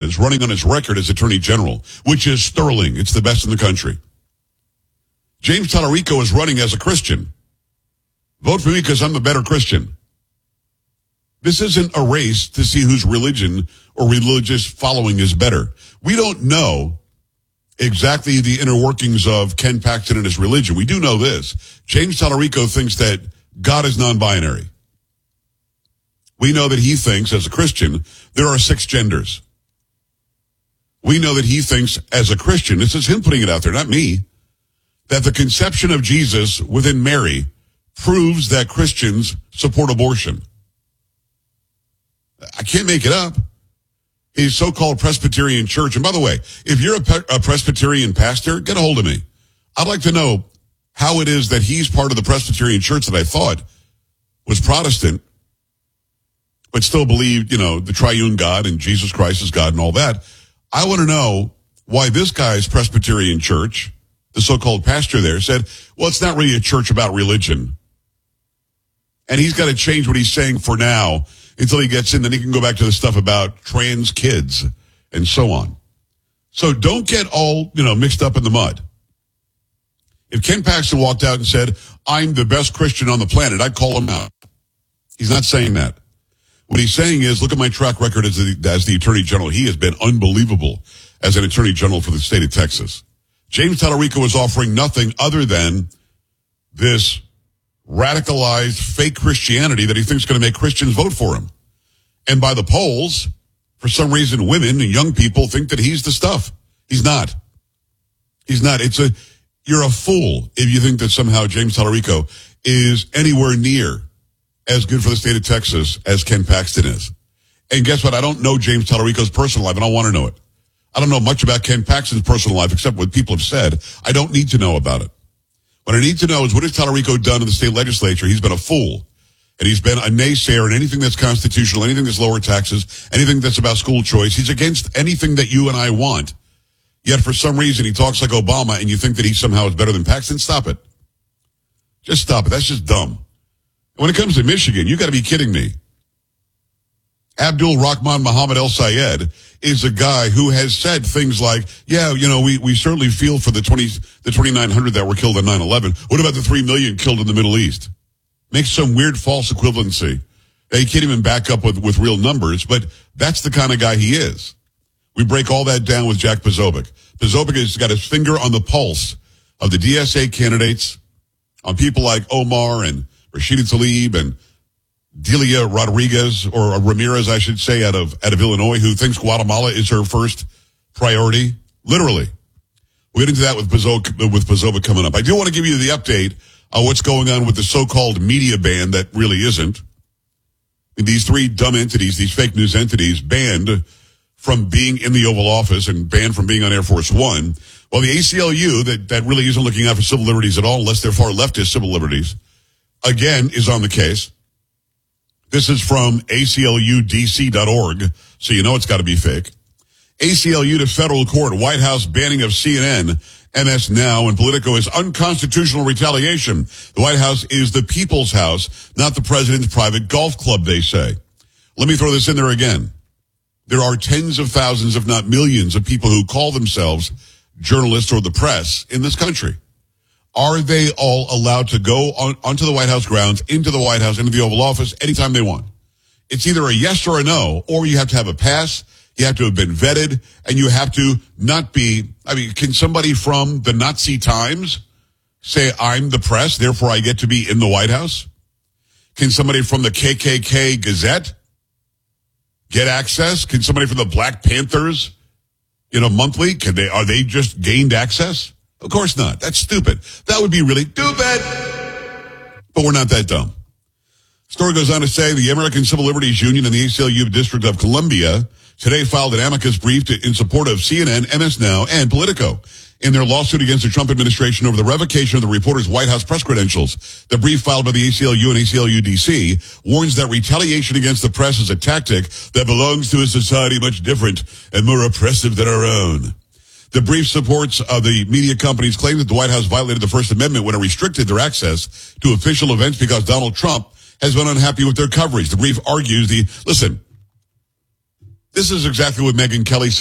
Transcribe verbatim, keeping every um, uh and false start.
is running on his record as Attorney General, which is sterling. It's the best in the country. James Tallarico is running as a Christian. Vote for me because I'm the better Christian. This isn't a race to see whose religion or religious following is better. We don't know exactly the inner workings of Ken Paxton and his religion. We do know this. James Tallarico thinks that God is non-binary. We know that he thinks, as a Christian, there are six genders. We know that he thinks, as a Christian, this is him putting it out there, not me, that the conception of Jesus within Mary proves that Christians support abortion. I can't make it up. His so-called Presbyterian church, and by the way, if you're a, pe- a Presbyterian pastor, get a hold of me. I'd like to know how it is that he's part of the Presbyterian church that I thought was Protestant, but still believed, you know, the triune God and Jesus Christ is God and all that. I want to know why this guy's Presbyterian church, the so-called pastor there, said, well, it's not really a church about religion. And he's got to change what he's saying for now until he gets in. Then he can go back to the stuff about trans kids and so on. So don't get all, you know, mixed up in the mud. If Ken Paxton walked out and said, I'm the best Christian on the planet, I'd call him out. He's not saying that. What he's saying is, look at my track record as the, as the Attorney General. He has been unbelievable as an Attorney General for the state of Texas. James Tallarico is offering nothing other than this radicalized fake Christianity that he thinks is going to make Christians vote for him. And by the polls, for some reason, women and young people think that he's the stuff. He's not. He's not. It's a, you're a fool if you think that somehow James Tallarico is anywhere near as good for the state of Texas as Ken Paxton is. And guess what? I don't know James Tallarico's personal life, and I don't want to know it. I don't know much about Ken Paxton's personal life, except what people have said. I don't need to know about it. What I need to know is, what has Tallarico done in the state legislature? He's been a fool. And he's been a naysayer in anything that's constitutional, anything that's lower taxes, anything that's about school choice. He's against anything that you and I want. Yet for some reason he talks like Obama, and you think that he somehow is better than Paxton. Stop it. Just stop it. That's just dumb. When it comes to Michigan, you got to be kidding me. Abdul Rahman Muhammad El Sayed is a guy who has said things like, yeah, you know, we, we certainly feel for the twenty, the twenty-nine hundred that were killed in nine eleven. What about the three million killed in the Middle East? Makes some weird false equivalency. He can't even back up with, with real numbers, but that's the kind of guy he is. We break all that down with Jack Posobiec. Posobiec has got his finger on the pulse of the D S A candidates, on people like Omar and Rashida Tlaib and Delia Rodriguez, or Ramirez, I should say, out of out of Illinois, who thinks Guatemala is her first priority. Literally. We'll get into that with Posobiec, with Posobiec coming up. I do want to give you the update on what's going on with the so-called media ban that really isn't. These three dumb entities, these fake news entities, banned from being in the Oval Office and banned from being on Air Force One. Well, the A C L U, that, that really isn't looking out for civil liberties at all, unless they're far leftist civil liberties, again, is on the case. This is from A C L U D C dot org, so you know it's got to be fake. A C L U to federal court, White House banning of C N N, M S Now, and Politico is unconstitutional retaliation. The White House is the people's house, not the president's private golf club, they say. Let me throw this in there again. There are tens of thousands, if not millions, of people who call themselves journalists or the press in this country. Are they all allowed to go on, onto the White House grounds, into the White House, into the Oval Office, anytime they want? It's either a yes or a no, or you have to have a pass, you have to have been vetted, and you have to not be, I mean, can somebody from the Nazi Times say, I'm the press, therefore I get to be in the White House? Can somebody from the K K K Gazette get access? Can somebody from the Black Panthers, you know, monthly, can they, are they just gained access? Of course not. That's stupid. That would be really stupid. But we're not that dumb. Story goes on to say the American Civil Liberties Union and the A C L U District of Columbia today filed an amicus brief to, in support of C N N, M S Now, and Politico in their lawsuit against the Trump administration over the revocation of the reporter's White House press credentials. The brief filed by the A C L U and A C L U D C warns that retaliation against the press is a tactic that belongs to a society much different and more oppressive than our own. The brief supports uh, the media companies' claim that the White House violated the First Amendment when it restricted their access to official events because Donald Trump has been unhappy with their coverage. The brief argues the, listen, this is exactly what Megyn Kelly said.